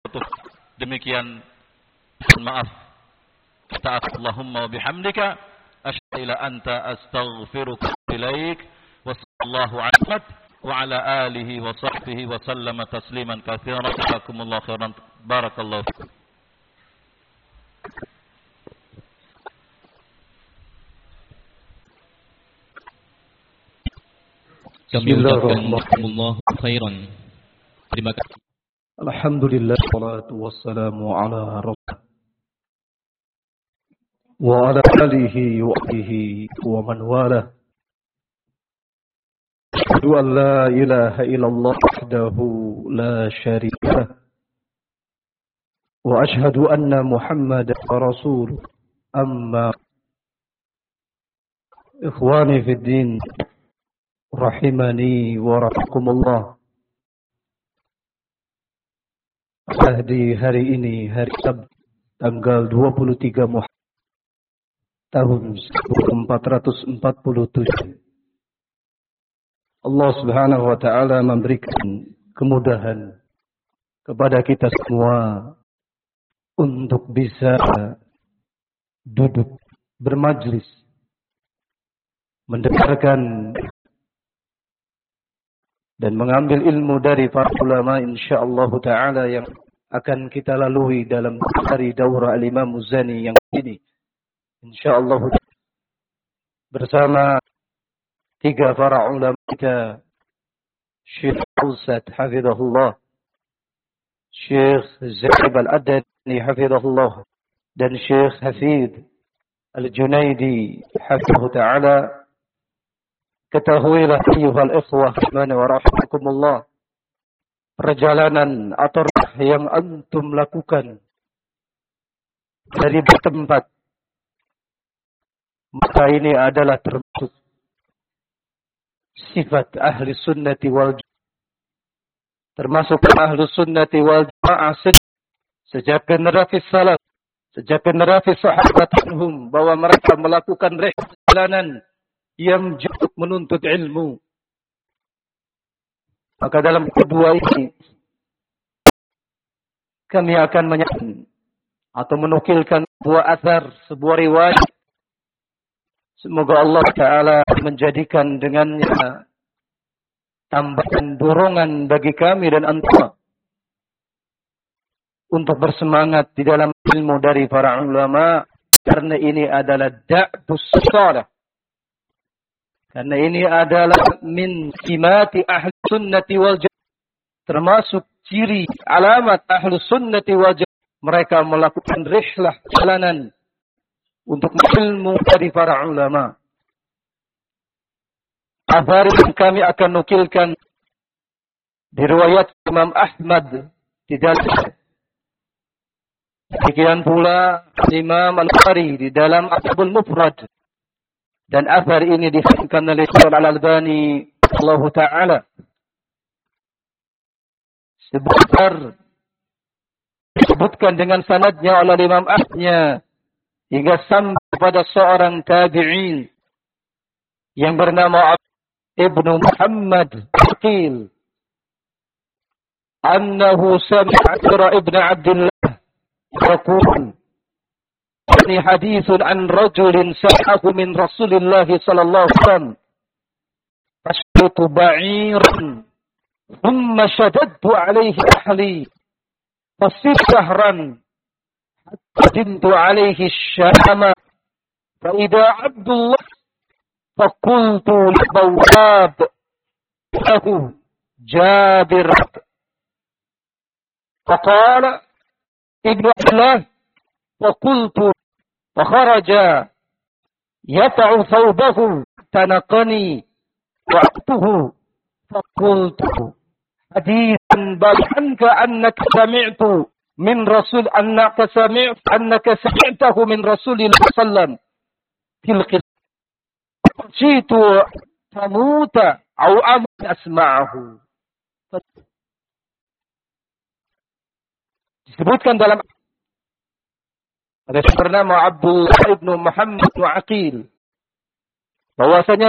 Demikian, maaf. Allahumma wa bihamdika asyhadu ila anta astaghfiruka wa ilaik. Wassallallahu alaihi wa ala alihi wa sahbihi wa sallama tasliman katsiran. Jazakumullahu khairan. Barakallahu fikum. Bismillahirrahmanirrahim. Khairan. Terima kasih. Alhamdulillah, wassalatu wassalamu ala rasulillah wa ala alihi wa sahbihi wa man wala. Asyhadu an la ilaha illallah wahdahu la syarika lah wa asyhadu anna Muhammadan rasuluh. Amma ikhwani fid din rahimani wa rahimakumullah. Di hari ini, hari Sabtu, tanggal 23 Muharram tahun 1447, Allah Subhanahu wa taala memberikan kemudahan kepada kita semua untuk bisa duduk bermajlis mendengarkan dan mengambil ilmu dari para ulama insyaallah taala yang akan kita lalui dalam hari daurah Al-Imam Muzani yang ini insyaallah bersama tiga para ulama kita, Syekh Ausat hafizahullah, Syekh Zaib Al-Adani hafizahullah, dan Syekh Hafid Al-Junaidi hafizahullah taala. Ketahuilah ayuhal ikhwah rahimani wa rahimakumullah, perjalanan atau yang antum lakukan dari tempat, maka ini adalah termasuk sifat ahli sunnati wal jamaah, termasuk ahli sunnati wal jamaah sejak generasi salaf, sejak generasi sahabat anhum, bahwa mereka melakukan perjalanan yang jauh menuntut ilmu. Maka dalam kedua ini kami akan menyampaikan atau menukilkan sebuah athar, sebuah riwayat. Semoga Allah Ta'ala menjadikan dengannya tambahan dorongan bagi kami dan antum untuk bersemangat di dalam ilmu dari para ulama, karena ini adalah da'bus shalah. Karena ini adalah min simati ahli sunnati wal jamaah, termasuk ciri alamat ahli sunnati wal jamaah. Mereka melakukan rihlah, jalanan untuk ilmu dari para ulama. Athar yang kami akan nukilkan diriwayat Imam Ahmad di dalam, demikian pula Imam Al-Bukhari di dalam Al-Adabul Mufrad. Dan athar ini disebutkan oleh Syekh Al-Albani Allah Ta'ala. Disebutkan dengan sanadnya oleh Imam Ahmad hingga sampai kepada seorang tabi'in yang bernama Ibnu Muhammad Aqil, annahu sami'a Ibn Abdullah yaqul ini hadithun an rajulin sa'ahu min Rasulillah sallallahu alaihi wasallam fashtu ba'iran thumma shaddadtu alaihi ahli fasir shahran hatta dintu alaihi syama fa idza Abdullah faqultu li bawab lahu Jabir faqala ibnu Abdullah faqultu فخرج يطع ثوبه تنقني وأخته فقلت حديثا بل عنك أنك سمعته من رسول الله صلى الله عليه وسلم تلك خشيت تموت أو أموت أسمعه. Disebutkan dalam ada bernama Abdullah ibnu Muhammad Aqil bahwasanya